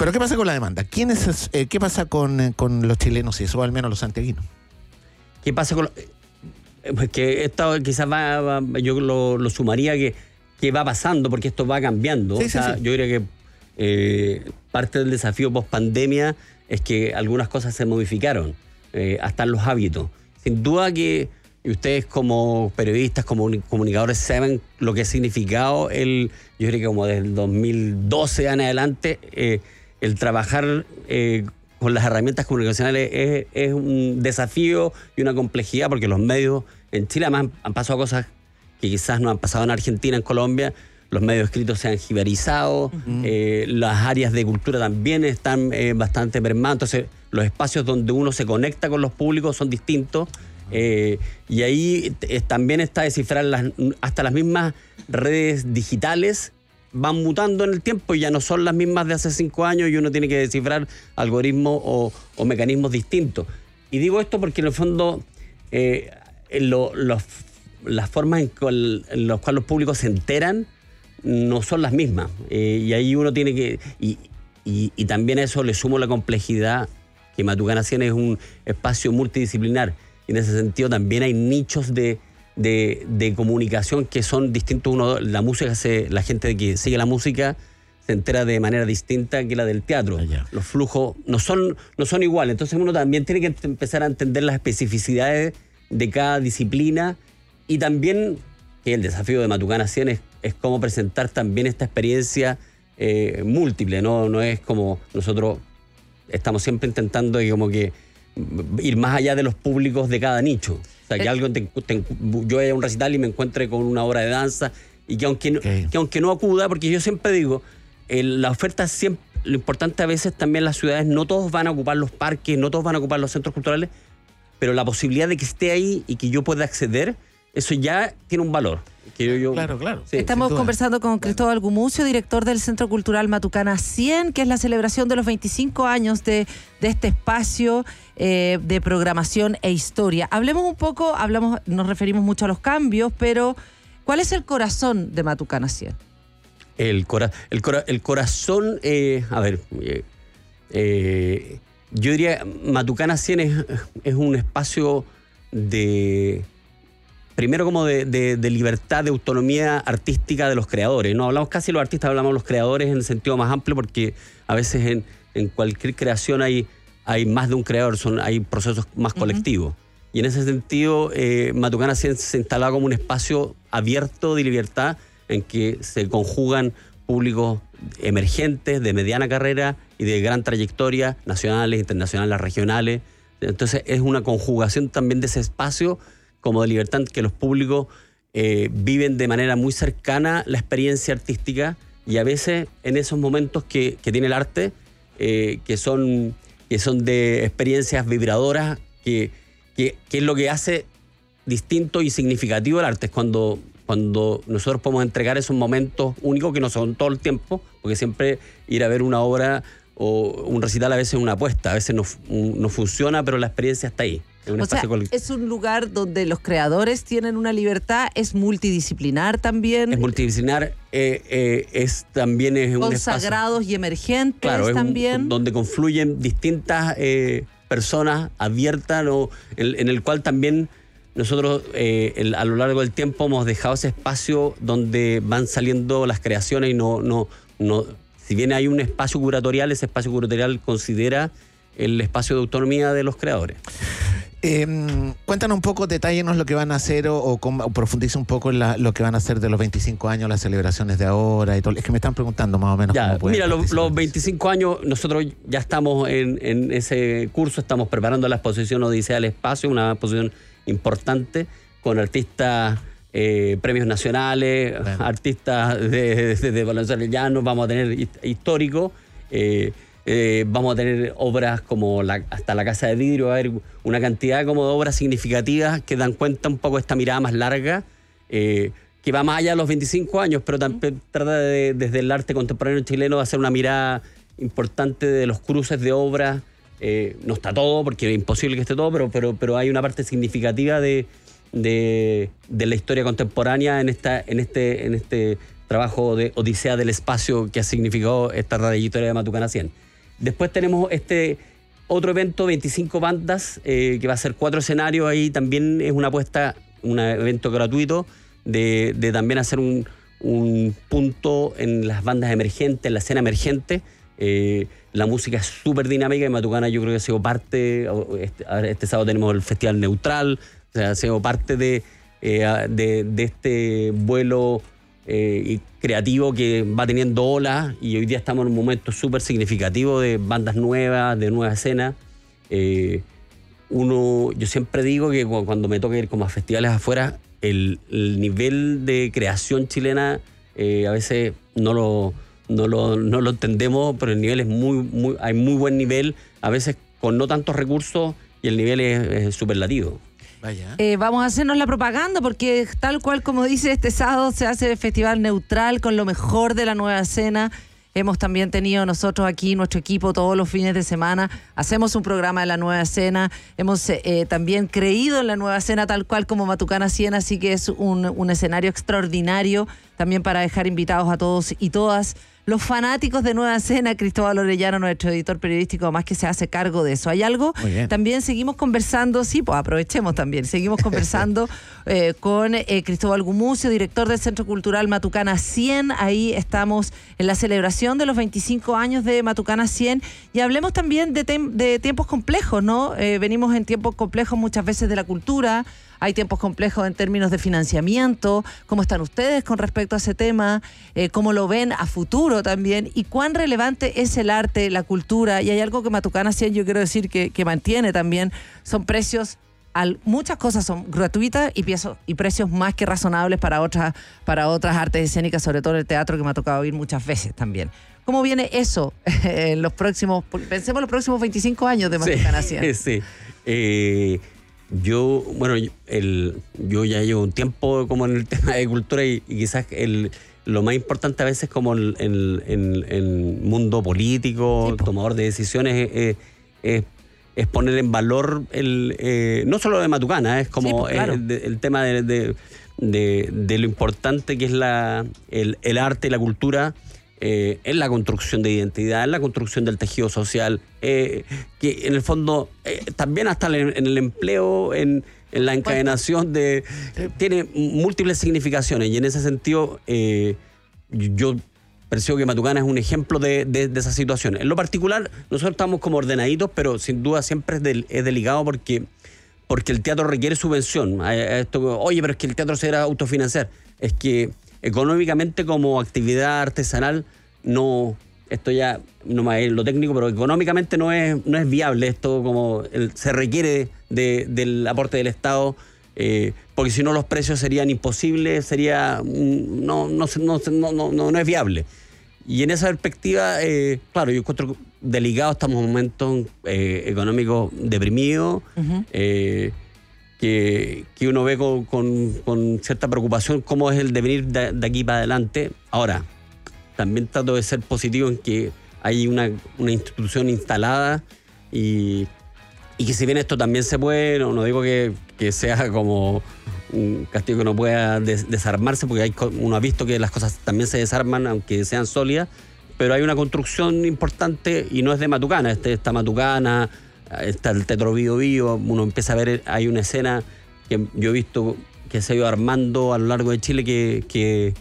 Pero ¿qué pasa con la demanda? ¿Qué pasa con los chilenos y eso, o al menos los santiaguinos? ¿Qué pasa con pues que esto quizás yo lo sumaría que va pasando, porque esto va cambiando. Sí. Yo diría que parte del desafío post-pandemia es que algunas cosas se modificaron, hasta en los hábitos. Sin duda que ustedes como periodistas, como comunicadores, saben lo que ha significado yo diría que como desde el 2012 en adelante, el trabajar con las herramientas comunicacionales es un desafío y una complejidad, porque los medios en Chile además han pasado cosas que quizás no han pasado en Argentina, en Colombia. Los medios escritos se han jibarizado, las áreas de cultura también están bastante mermadas, entonces los espacios donde uno se conecta con los públicos son distintos, y ahí también está descifrar hasta las mismas redes digitales van mutando en el tiempo y ya no son las mismas de hace 5 años, y uno tiene que descifrar algoritmos o mecanismos distintos. Y digo esto porque en el fondo las formas en las cuales los públicos se enteran no son las mismas, y ahí uno tiene que y también a eso le sumo la complejidad que Matucana 100 es un espacio multidisciplinar, y en ese sentido también hay nichos de comunicación que son distintos. La música, la gente que sigue la música se entera de manera distinta que la del teatro. Los flujos no son iguales, entonces uno también tiene que empezar a entender las especificidades de cada disciplina, y también que el desafío de Matucana 100 es cómo presentar también esta experiencia múltiple, no es como nosotros estamos siempre intentando como que ir más allá de los públicos de cada nicho. O sea, que yo vaya a un recital y me encuentre con una obra de danza, y que aunque no acuda, porque yo siempre digo, la oferta siempre, lo importante a veces también las ciudades, no todos van a ocupar los parques, no todos van a ocupar los centros culturales, pero la posibilidad de que esté ahí y que yo pueda acceder, eso ya tiene un valor. Claro. Sí, estamos conversando con Cristóbal Gumucio, director del Centro Cultural Matucana 100, que es la celebración de los 25 años de este espacio de programación e historia. Hablemos un poco, nos referimos mucho a los cambios, pero ¿cuál es el corazón de Matucana 100? El corazón, yo diría Matucana 100 es un espacio primero como de libertad, de autonomía artística de los creadores. No hablamos casi de los artistas, hablamos de los creadores en el sentido más amplio, porque a veces en cualquier creación hay más de un creador, hay procesos más colectivos. Y en ese sentido, Matucana 100 se instalaba como un espacio abierto de libertad, en que se conjugan públicos emergentes, de mediana carrera y de gran trayectoria, nacionales, internacionales, regionales. Entonces es una conjugación también de ese espacio como de libertad, que los públicos viven de manera muy cercana la experiencia artística, y a veces en esos momentos que tiene el arte, que son de experiencias vibradoras, que es lo que hace distinto y significativo el arte. Es cuando nosotros podemos entregar esos momentos únicos, que no son todo el tiempo, porque siempre ir a ver una obra o un recital a veces es una apuesta, a veces no funciona, pero la experiencia está ahí. Es un lugar donde los creadores tienen una libertad, es multidisciplinar también. Es multidisciplinar, también es un espacio consagrados y emergentes, claro, también. Donde confluyen distintas personas abiertas, en el cual también nosotros a lo largo del tiempo hemos dejado ese espacio donde van saliendo las creaciones, y si bien hay un espacio curatorial, ese espacio curatorial considera el espacio de autonomía de los creadores. Cuéntanos un poco, detállenos lo que van a hacer o profundiza un poco en lo que van a hacer de los 25 años, las celebraciones de ahora y todo. Es que me están preguntando más o menos cómo pueden. Mira, los 25 años, nosotros ya estamos en ese curso, estamos preparando la exposición Odisea del Espacio, una exposición importante con artistas, premios nacionales, artistas de Valenzuela Llano, vamos a tener históricos. Vamos a tener obras como hasta la Casa de Vidrio, va a haber una cantidad como de obras significativas que dan cuenta un poco de esta mirada más larga, que va más allá de los 25 años, pero también trata desde el arte contemporáneo chileno de hacer una mirada importante de los cruces de obras. No está todo, porque es imposible que esté todo, pero hay una parte significativa de la historia contemporánea en este trabajo de Odisea del Espacio que ha significado esta trayectoria de Matucana 100. Después tenemos otro evento, 25 bandas, que va a ser 4 escenarios. Ahí también es una apuesta, un evento gratuito de también hacer un punto en las bandas emergentes, en la escena emergente. La música es súper dinámica y Matucana yo creo que ha sido parte, este sábado tenemos el Festival Neutral, o sea, ha sido parte de este vuelo creativo que va teniendo olas, y hoy día estamos en un momento súper significativo de bandas nuevas, de nueva escena. Yo siempre digo que cuando me toca ir como a festivales afuera, el nivel de creación chilena a veces no lo entendemos, pero el nivel es hay muy buen nivel, a veces con no tantos recursos, y el nivel es superlativo. Vaya. Vamos a hacernos la propaganda, porque tal cual como dice, este sábado se hace el Festival Neutral con lo mejor de la nueva escena. Hemos también tenido nosotros aquí, nuestro equipo, todos los fines de semana. Hacemos un programa de la nueva escena. Hemos también creído en la nueva escena tal cual como Matucana 100, así que es un escenario extraordinario también para dejar invitados a todos y todas los fanáticos de Nueva Escena. Cristóbal Orellano, nuestro editor periodístico, más que se hace cargo de eso. ¿Hay algo? También seguimos conversando, sí, pues aprovechemos también, seguimos conversando con Cristóbal Gumucio, director del Centro Cultural Matucana 100. Ahí estamos en la celebración de los 25 años de Matucana 100, y hablemos también de tiempos complejos, ¿no? Venimos en tiempos complejos muchas veces de la cultura. Hay tiempos complejos en términos de financiamiento. ¿Cómo están ustedes con respecto a ese tema? ¿Cómo lo ven a futuro también? ¿Y cuán relevante es el arte, la cultura? Y hay algo que Matucana 100, yo quiero decir, que mantiene también. Son precios, muchas cosas son gratuitas y precios más que razonables para otras artes escénicas, sobre todo en el teatro, que me ha tocado ir muchas veces también. ¿Cómo viene eso en los próximos 25 años de Matucana 100? Sí. Yo ya llevo un tiempo como en el tema de cultura, y quizás lo más importante a veces como en el mundo político, sí, tomador de decisiones, es poner en valor no solo de Matucana, es como sí, claro, el tema de lo importante que es el arte y la cultura en la construcción de identidad, en la construcción del tejido social, que en el fondo también hasta en el empleo, en la encadenación tiene múltiples significaciones, y en ese sentido yo percibo que Matucana es un ejemplo de esa situación. En lo particular, nosotros estamos como ordenaditos, pero sin duda siempre es delicado porque el teatro requiere subvención. Oye, pero es que el teatro se debe autofinanciar. Es que económicamente, como actividad artesanal, esto ya no más es lo técnico, pero económicamente no es viable esto, como se requiere del aporte del Estado, porque si no los precios serían imposibles, no es viable. Y en esa perspectiva, claro, yo encuentro delicado, estamos en un momento económico deprimido, uh-huh, que uno ve con cierta preocupación cómo es el devenir de aquí para adelante. Ahora, también trato de ser positivo en que hay una institución instalada, y que si bien esto también se puede, no digo que sea como un castigo que no pueda desarmarse, porque uno ha visto que las cosas también se desarman aunque sean sólidas, pero hay una construcción importante, y no es de Matucana, está Matucana, está el Teatro Bío Bío, uno empieza a ver, hay una escena que yo he visto que se ha ido armando a lo largo de Chile que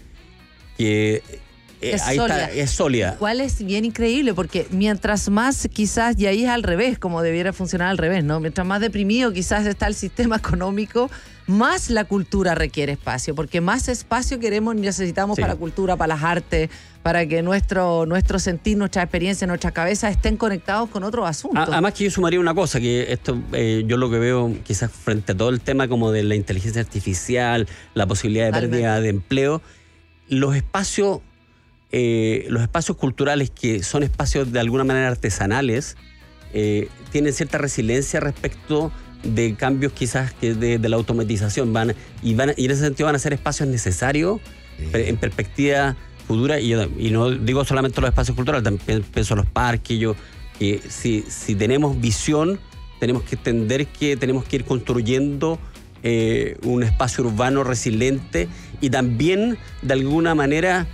ahí sólida. Es sólida. Igual es bien increíble, porque mientras más quizás, y ahí es al revés, como debiera funcionar al revés, ¿no? Mientras más deprimido quizás está el sistema económico, más la cultura requiere espacio, porque más espacio queremos y necesitamos, sí, para la cultura, para las artes, para que nuestro sentir, nuestra experiencia, nuestra cabeza estén conectados con otros asuntos. Además que yo sumaría una cosa, que esto yo lo que veo quizás frente a todo el tema como de la inteligencia artificial, la posibilidad de pérdida de empleo, los espacios culturales, que son espacios de alguna manera artesanales, tienen cierta resiliencia respecto de cambios quizás que de la automatización, y en ese sentido van a ser espacios necesarios, sí, en perspectiva futura, y no digo solamente los espacios culturales, también pienso en los parques. Que si tenemos visión, tenemos que entender que tenemos que ir construyendo un espacio urbano resiliente, y también de alguna manera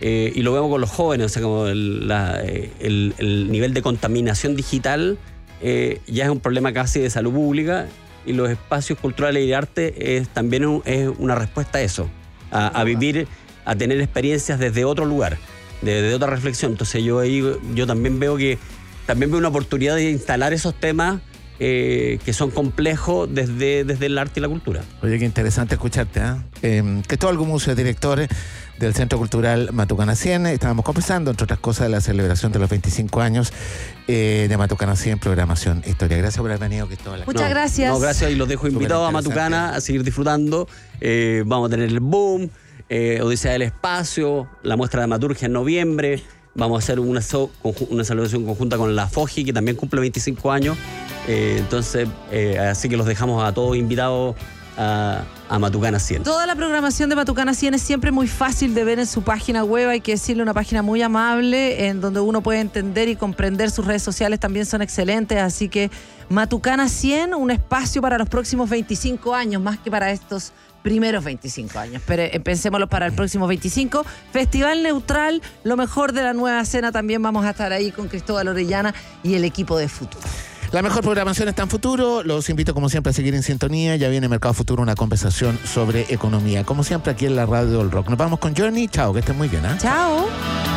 y lo vemos con los jóvenes, o sea, como el nivel de contaminación digital ya es un problema casi de salud pública, y los espacios culturales y de arte también es una respuesta a eso, a vivir, a tener experiencias desde otro lugar, desde otra reflexión. Entonces yo también veo una oportunidad de instalar esos temas que son complejos desde el arte y la cultura. Oye, qué interesante escucharte, Cristóbal Gumucio, director del Centro Cultural Matucana 100. Estábamos conversando, entre otras cosas, de la celebración de los 25 años de Matucana 100, programación Historia. Gracias por haber venido, Cristóbal. Muchas gracias. No, gracias, y los dejo invitados a Matucana a seguir disfrutando. Vamos a tener el boom, Odisea del Espacio, la muestra de dramaturgia en noviembre. Vamos a hacer una celebración conjunta con la FOGI, que también cumple 25 años. Entonces, así que los dejamos a todos invitados a Matucana 100. Toda la programación de Matucana 100 es siempre muy fácil de ver en su página web. Hay que decirle, una página muy amable en donde uno puede entender y comprender. Sus redes sociales también son excelentes, así que Matucana 100, un espacio para los próximos 25 años, más que para estos primeros 25 años. Pero pensémoslo para el próximo 25. Festival Neutral, lo mejor de la nueva escena. También vamos a estar ahí con Cristóbal Orellana y el equipo de Futuro. La mejor programación está en Futuro. Los invito, como siempre, a seguir en sintonía. Ya viene Mercado Futuro, una conversación sobre economía. Como siempre, aquí en la Radio del Rock. Nos vamos con Journey. Chao, que estén muy bien. Chao.